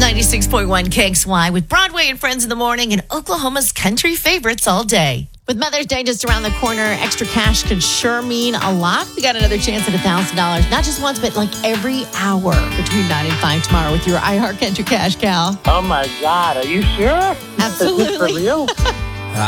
96.1 KXY with Broadway and Friends in the morning and Oklahoma's country favorites all day. With Mother's Day just around the corner, extra cash could sure mean a lot. We got another chance at $1,000, not just once, but like every hour between 9 and 5 tomorrow with your iHeart Country Cash, Cal. Oh, my God. Are you sure? Absolutely. Is this for real?